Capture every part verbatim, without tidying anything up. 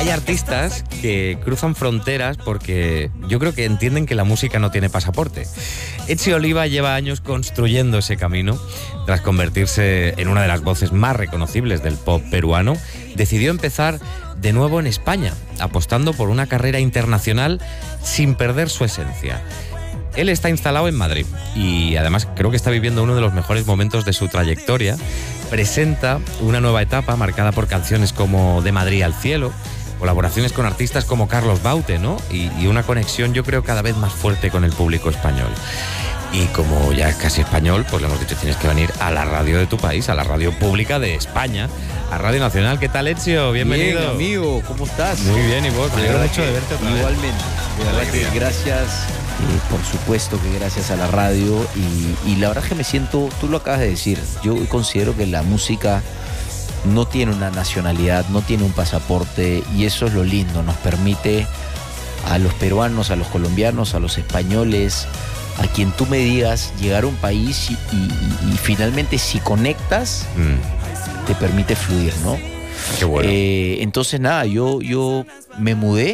Hay artistas que cruzan fronteras porque yo creo que entienden que la música no tiene pasaporte. Ezio Oliva lleva años construyendo ese camino. Tras convertirse en una de las voces más reconocibles del pop peruano, decidió empezar de nuevo en España, apostando por una carrera internacional sin perder su esencia. Él está instalado en Madrid y además creo que está viviendo uno de los mejores momentos de su trayectoria. Presenta una nueva etapa marcada por canciones como De Madrid al cielo, colaboraciones con artistas como Carlos Baute, ¿no? Y, y una conexión, yo creo, cada vez más fuerte con el público español. Y como ya es casi español, pues le hemos dicho, tienes que venir a la radio de tu país, a la radio pública de España, a Radio Nacional. ¿Qué tal, Ezio? Bienvenido. Bien, amigo, ¿cómo estás? Muy bien, ¿y vos? Me alegro mucho de verte otra vez. Igualmente. De verdad que gracias, eh, por supuesto que gracias a la radio. Y, y la verdad es que me siento, tú lo acabas de decir, yo considero que la música no tiene una nacionalidad, no tiene un pasaporte, y eso es lo lindo, nos permite a los peruanos, a los colombianos, a los españoles, a quien tú me digas, llegar a un país y, y, y finalmente si conectas, mm. te permite fluir, ¿no? Qué bueno. Eh, entonces nada, yo, yo me mudé,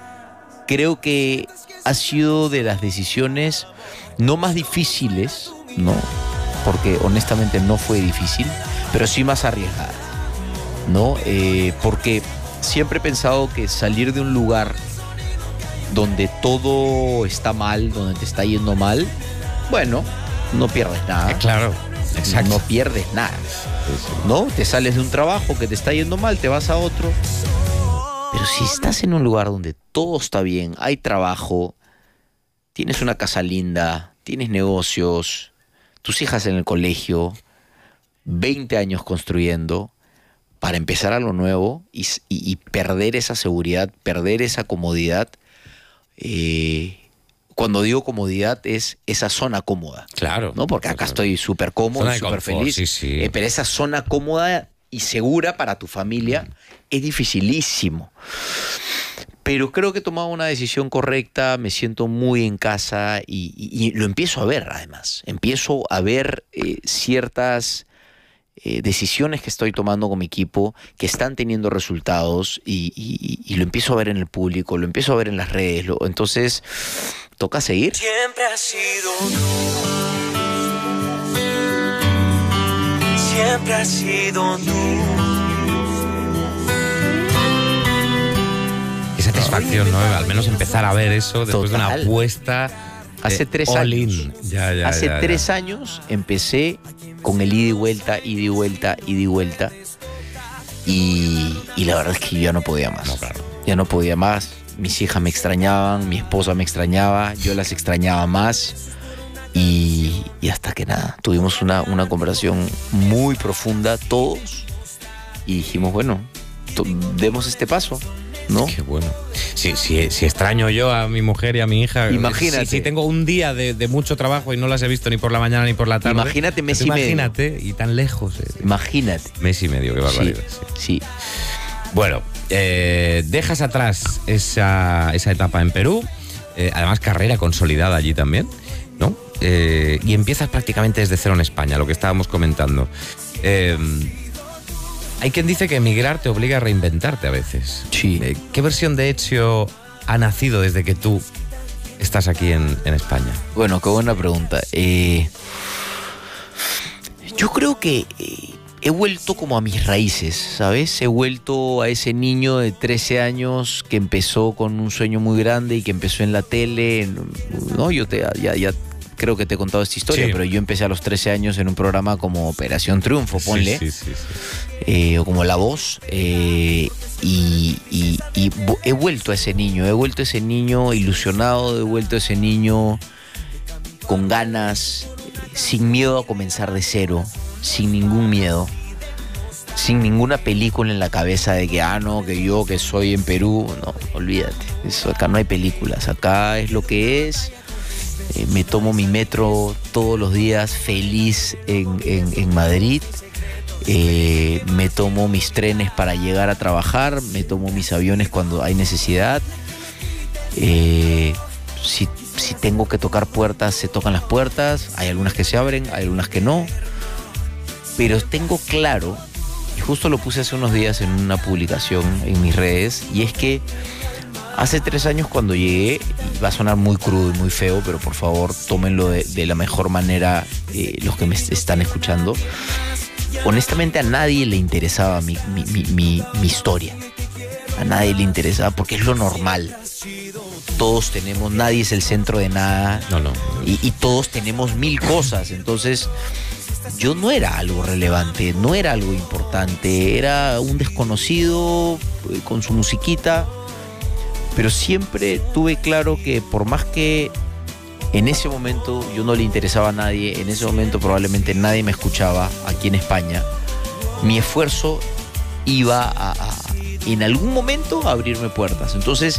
creo que ha sido de las decisiones no más difíciles, ¿no? Porque honestamente no fue difícil, pero sí más arriesgada, ¿no? Eh, porque siempre he pensado que salir de un lugar donde todo está mal, donde te está yendo mal, bueno, no pierdes nada. Eh, claro, exacto. No pierdes nada, ¿no? Te sales de un trabajo que te está yendo mal, te vas a otro. Pero si estás en un lugar donde todo está bien, hay trabajo, tienes una casa linda, tienes negocios, tus hijas en el colegio, veinte años construyendo, para empezar a lo nuevo y, y, y perder esa seguridad, perder esa comodidad. Eh, cuando digo comodidad es esa zona cómoda. Claro. ¿No? Porque acá claro. estoy súper cómodo, súper feliz. Sí, sí. Eh, pero esa zona cómoda y segura para tu familia es dificilísimo. Pero creo que he tomado una decisión correcta, me siento muy en casa y, y, y lo empiezo a ver además. Empiezo a ver eh, ciertas eh, decisiones que estoy tomando con mi equipo que están teniendo resultados y, y, y lo empiezo a ver en el público, lo empiezo a ver en las redes. Lo, entonces, toca seguir. Siempre has sido tú. Siempre has sido tú. Satisfacción, ¿no? Al menos empezar a ver eso después Total. de una apuesta hace tres all años in. Ya, ya, hace ya, tres ya. años empecé con el ida y vuelta, ida y vuelta, ida y vuelta y, y la verdad es que yo ya no podía más. No, claro. Ya no podía más. Mis hijas me extrañaban, mi esposa me extrañaba, yo las extrañaba más y, y hasta que nada, tuvimos una, una conversación muy profunda todos y dijimos, bueno, demos este paso, ¿no? Qué bueno. Si, si, si extraño yo a mi mujer y a mi hija, imagínate. Si, si tengo un día de, de mucho trabajo y no las he visto ni por la mañana ni por la tarde. Imagínate mes y medio. Imagínate, y tan lejos. Eh. Imagínate. Mes y medio, qué barbaridad. Sí. sí. sí. Bueno, eh, dejas atrás esa, esa etapa en Perú, eh, además carrera consolidada allí también, ¿no? Eh, y empiezas prácticamente desde cero en España, lo que estábamos comentando. Eh, Hay quien dice que emigrar te obliga a reinventarte a veces. Sí. Eh, ¿Qué versión de Ezio ha nacido desde que tú estás aquí en, en España? Bueno, qué buena pregunta. Eh, yo creo que eh, he vuelto como a mis raíces, ¿sabes? He vuelto a ese niño de trece años que empezó con un sueño muy grande y que empezó en la tele, ¿no? Yo te, ya, ya creo que te he contado esta historia, sí. Pero yo empecé a los trece años en un programa como Operación Triunfo, ponle. Sí, sí, sí, sí. Eh, o como La Voz. Eh, y, y, y he vuelto a ese niño, he vuelto a ese niño ilusionado, he vuelto a ese niño con ganas, sin miedo a comenzar de cero, sin ningún miedo, sin ninguna película en la cabeza de que, ah, no, que yo que soy en Perú, no, olvídate, eso, acá no hay películas, acá es lo que es. Eh, me tomo mi metro todos los días feliz en, en, en Madrid. Eh, me tomo mis trenes para llegar a trabajar, me tomo mis aviones cuando hay necesidad. Eh, si, si tengo que tocar puertas, se tocan las puertas. Hay algunas que se abren, hay algunas que no. Pero tengo claro y justo lo puse hace unos días en una publicación en mis redes, y es que hace tres años cuando llegué, y va a sonar muy crudo y muy feo, pero por favor tómenlo de, de la mejor manera eh, los que me están escuchando. Honestamente a nadie le interesaba mi, mi, mi, mi, mi historia. A nadie le interesaba porque es lo normal. Todos tenemos, nadie es el centro de nada. No, no. Y, y todos tenemos mil cosas. Entonces yo no era algo relevante, no era algo importante. Era un desconocido eh, con su musiquita. Pero siempre tuve claro que por más que en ese momento yo no le interesaba a nadie, en ese momento probablemente nadie me escuchaba aquí en España, mi esfuerzo iba a, a en algún momento a abrirme puertas. Entonces,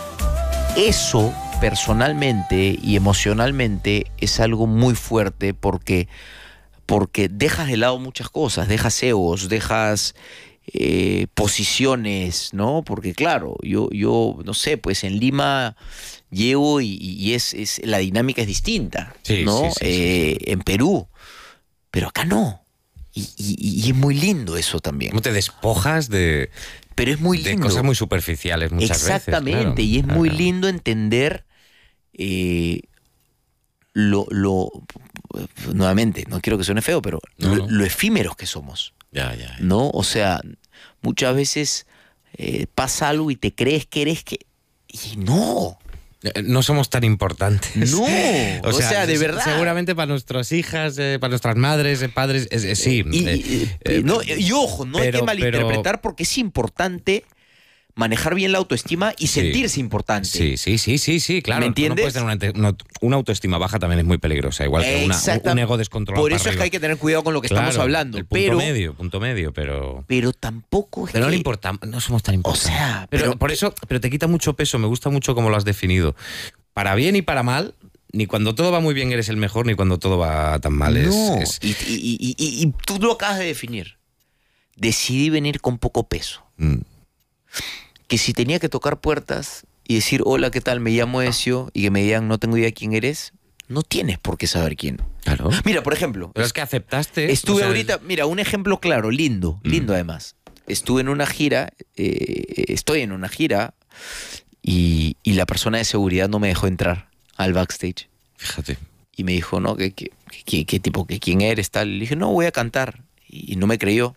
eso personalmente y emocionalmente es algo muy fuerte porque, porque dejas de lado muchas cosas, dejas egos, dejas... Eh, posiciones, ¿no? Porque claro, yo, yo no sé, pues en Lima llego y, y es, es la dinámica es distinta, sí, ¿no? Sí, sí, eh, sí. En Perú, pero acá no. Y, y, y es muy lindo eso también. ¿Cómo te despojas de, pero es muy de lindo. cosas muy superficiales muchas Exactamente, veces? Exactamente, y es claro. muy lindo entender eh, lo, lo, nuevamente, no quiero que suene feo, pero No, lo, no. lo efímeros que somos. Ya, ya, ya. ¿No? O sea, muchas veces eh, pasa algo y te crees que eres que... Y no, No somos tan importantes. no. O sea, de se- verdad. Seguramente para nuestras hijas, eh, para nuestras madres, eh, padres, eh, eh, sí. Y, eh, y- eh, no, y ojo, no hay pero- que malinterpretar porque es importante manejar bien la autoestima y Sí. sentirse importante. Sí, sí, sí, sí, sí, claro. ¿Me Tú entiendes? No puedes tener una, ante- una- una autoestima baja también es muy peligrosa, igual que una, Exacta- un ego descontrolado. Por para eso es que arriba. hay que tener cuidado con lo que Claro, estamos hablando. el punto Pero, medio, punto medio, pero... pero tampoco es Pero no que... le importa, no somos tan importantes. sea, pero, pero- por eso, pero te quita mucho peso, me gusta mucho cómo lo has definido. Para bien y para mal, ni cuando todo va muy bien eres el mejor, ni cuando todo va tan mal es... No, es- y, y- y- y- y tú lo acabas de definir. Decidí venir con poco peso. Mm. Que si tenía que tocar puertas y decir, hola, ¿qué tal? Me llamo Ezio, y que me digan, no tengo idea quién eres, no tienes por qué saber quién. Claro. Mira, por ejemplo, Pero es que aceptaste... estuve o sea, ahorita, mira, un ejemplo claro, lindo, Mm. lindo además. Estuve en una gira, eh, estoy en una gira, y, y la persona de seguridad no me dejó entrar al backstage. Fíjate. Y me dijo, no, ¿qué, qué, qué- qué tipo, que quién eres? Tal. Le dije, no, voy a cantar. Y, y no me creyó.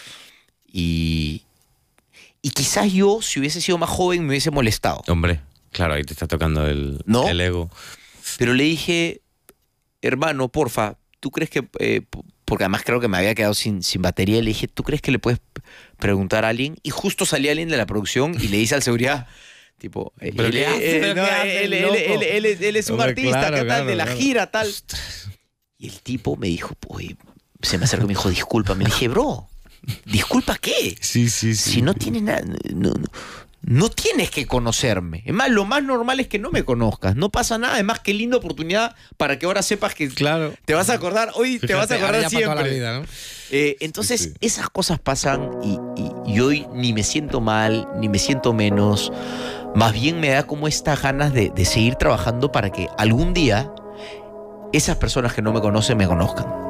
Y, y quizás yo, si hubiese sido más joven, me hubiese molestado. Hombre, claro, ahí te está tocando el, ¿No? el ego. Pero le dije, hermano, porfa, ¿tú crees que...? eh, p- porque además creo que me había quedado sin, sin batería. Le dije, ¿tú crees que le puedes p- preguntar a alguien? Y justo salía alguien de la producción y le dice al seguridad, tipo... eh, ¿Pero él, qué eh, hace? eh, ¿Pero no, qué hace él, el él- loco? él- él es- él es un Hombre, artista, claro, ¿qué tal? claro, De la claro. gira, tal. Y el tipo me dijo, oye, se me acercó y me dijo, disculpa. Me dije, bro, ¿disculpa qué? Sí, sí, Si no tienes nada, no, no, no tienes que conocerme. Es más, lo más normal es que no me conozcas. No pasa nada. Además, qué linda oportunidad para que ahora sepas que Claro. te vas a acordar. Hoy te vas a Fíjate, ahora acordar ya para toda la siempre. vida, ¿no? Eh, entonces, Sí, sí. esas cosas pasan y, y- y hoy ni me siento mal, ni me siento menos. Más bien me da como estas ganas de, de seguir trabajando para que algún día esas personas que no me conocen me conozcan.